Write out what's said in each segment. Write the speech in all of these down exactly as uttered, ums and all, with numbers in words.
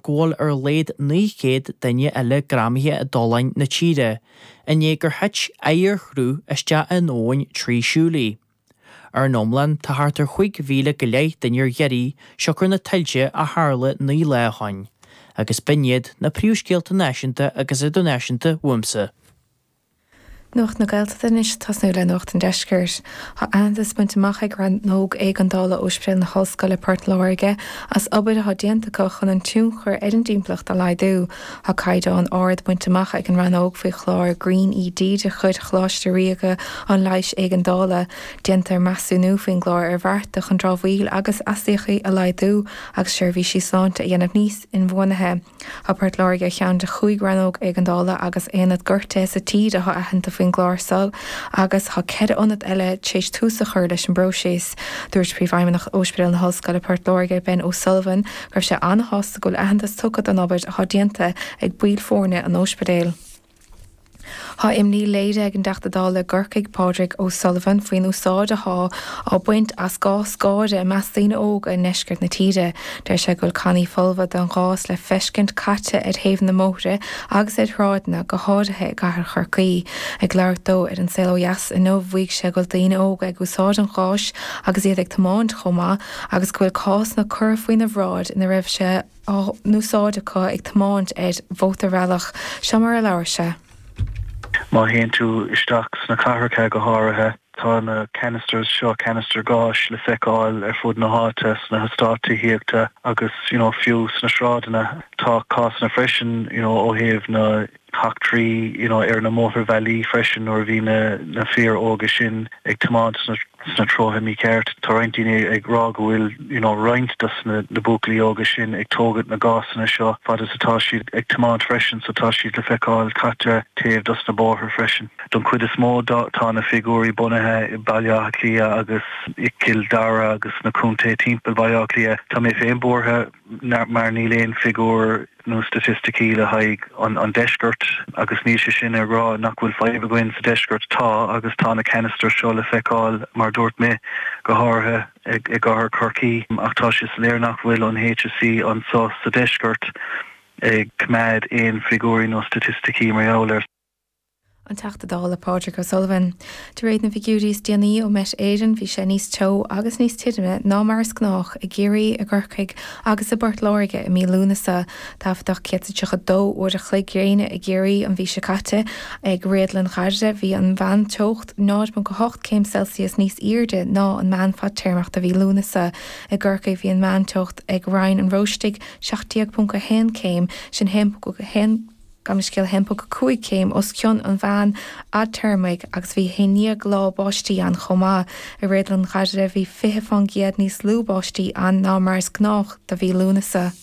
gól ar léad ní chéad daine eile gramithe a dolainn na tíre, iné gur het éir chrú iste an óin trí siúlaí. Ar nómlan tá hartar chuig mhíle go léith dainir geirí seochar na tilde a hála ní leáin, agus binnéad na príomhscéalta náisiúnta agus idirnáisiúnta uamsa. Nuacht na Gaeltachta is tasnú le nuacht an deiscirt. Tá antas buinte amach ag ran nóg ag an dála óspreil na hallscoile Páirt Láirge as obair a déantacha chun an túnchar ar an dímpleacht a leidú. Tá caiide an áard buinte amach ag an ran óg faoi chlár Green E D de chud chláisteoireacha an leis ag an dála déantar measú nó faoin glár ar bharrta chun drámhaíl agus asíochaí a leidú agus seirbhí sí slánta a dhéanamh níos in bhuanathe. Tá Páirt Láirge cheann de chuig ran óg ag an dála agus éanad gurte sa tíd a tha aitheanta faoin glársáil agus tha cead ionad eile tééis túsa chuir leis an bróséis. Dúirt príomhhaimimeach óspreil na hallscoile Páirt Láirge Ben O'Sullivan gur sé anthasta go aitheantas tuchad an obair a déanta ag buil fórne an óspedéil. Tá imní léide ag an deachtadála ggurcaigh Pádraig O'Sullivan faoin úsáid a há á buint as gá scáide meastína óg a neisceart na tíide, deir sé goil caní fulva don gás le feiscint caite ar thaobh na móra agus ar thráidna go háirithe gahar chorcaí ag leir dó ar an saolas in nó bhuaigh sé goil daoine óg ag úsáid an gáis agus iad ag tamáint chomá agus gofuil cás na cur faoin na bhráid ina raibh sé á núsáidecha ag tamáint ar bhótarrealach se mar a leir se. Má héon tú isteach na catharcha go háirithe tá na canisters seo canister gáis le feiceáil ar fud na hátas na hastátaí hiíochta agus you know, fiú na srádanna tá cás na freisin you know, ó thaobh na Hactrí you know, ar na Motor Valley freisin or bhí na, na fear óga sin ag tamáint na, na trotha mí ceart tarraintíine ag rá go bhfuil you know, rointas na, na buclaí óga sin ag tógad na gásanna seo fad is atá siad ag tamáint freisin so tá siad le feiceáil caite taobh dus na bóthir freisin. Don chuid is mó tá na figúí bunathe i bailíocha lia agus i Kildara agus na cúnta timpeall bailíocha lia tá mé féin bortha mar ní léon figúr nó statisticí le haig an, an deisgurt agus ní sé sin ar rá nach bhfuil faive goin sa deisgurt tá agus tá na canister seo le feiceáil mar dúirt mé go háirithe ag, ag gahar Corcaigh ach tá sé léir nach bhfuil an H S C an sás sa deisgurt ag cumad éon figúrí nó statisticí mar eolir. An teachtadála Pádraig O'Sullivan. De réad na figúrís déanaí ó meis éireann bhí sé níos teo agus níos tiidime ná mars gnách i ggéirí a ggurcaigh agus a Páirt Láirge i mí lúnasa táfadach ceatteach a dó ó a chluig réine i ggéirí an bhí se caite ag réadlann chaide bhí an bhean teocht náid ban go hocht céim Celsius níos irde ná an mean fad téirmeachta bhí lúnasa i ggurcaigh bhí an mean teocht ag rainn an róistigh seachtaíag bunca hen céim sin hemp go hen Gamiscéil hempa go cuaig céim os cionn an bhean ad termaig agus bhí héníag lá báistí an chomá i réadlann chaide bhí fiche fan giad níos lú báistí an ná mars gnách de bhí lúnasa.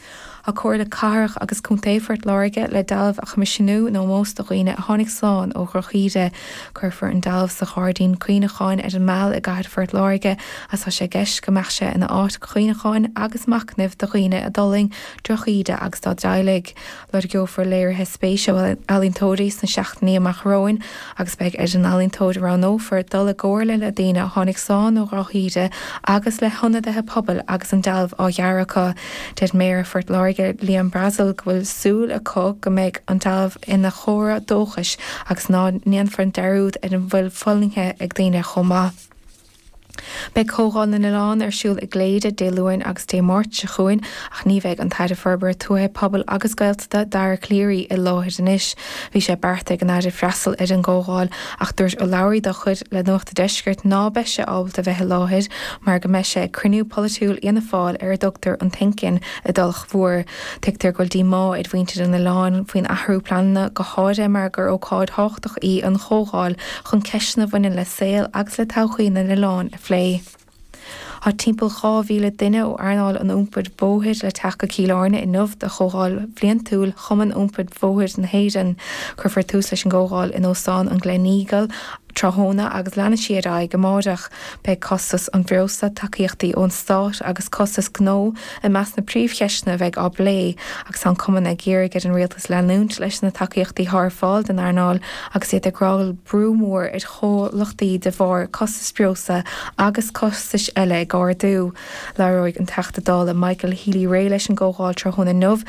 A cuair le carach agus cúntaifort Láirge le dalmh a chumisinú nó mós do chuoine a tháinig slán ó Chorcaíde chuirfar an dalmh sa cháirdín cuioineáin ar an meall i gaiidfort Láirge as tá sé gceist go meach sé ina áit cuioineáin agus macnamh do chuoine a doling Drochaíde agus dá deilig. Leir geofar léirthe spéisio alíntóirí na seachtaí amach roin agus beag ar an alíntóid rá nófar dul ggóirla le daine a tháinig slán ó Drochaíde agus le honadithe pobl agus an dalmh á dhearachá dead méar fort Láirge Liam Brasil go bhfuil súil a có go méid an dalmh ina chóra dóchais agus ná níon fran deirúd ar an bhfuil follingthe ag daine chomá. Be cóáin in Ián ar siúil ag léide déluain agus démórt se chuin ach ní bheith an taide ferber tuathe pobl agus gailtada dar clíirí i láthir inis. Bhí sé bearta an aidir freastal ar an ggóháil ach dúirt ó labhraí do chud le nuachta deisgurt ná be sé ábalta bheithe láthir mar go me sé cruniú polúil ina fáil ar a doctor an thinkin a dulch mhuair. Tuigtar goil dí má id bhaintear in Ián faoin athrú planna go háide mar gur ócáid háchtach í an chógáil chun ceisna bhaine le saoil agus le tochaí na Ián lé. Tá timpeall dhá mhíle duine ó airnáil an iompad bóthir le teach cíláirne i nuamh de chógáil bhliaon túil chuman iompad bóthir na héidean chuirfar tús leis an ggógáil in Óstán an Glenígal Trahóna agus lena siad a go máideach be costas an bhreosa takeíochtaí ón stát agus costas gnó i meas na príomhcheisna bheith á blé agus an cuman a ggéir get an rialtas leanúnt leis na takeíochtaí thar fáil den airnáil agus iad a gráil brúmór i chólachtaí de bhar costas bhreosa agus costas eile gardú. Leróig an teachtadála Michael Healy Ray leis an ggógáil Trahóna Nuamh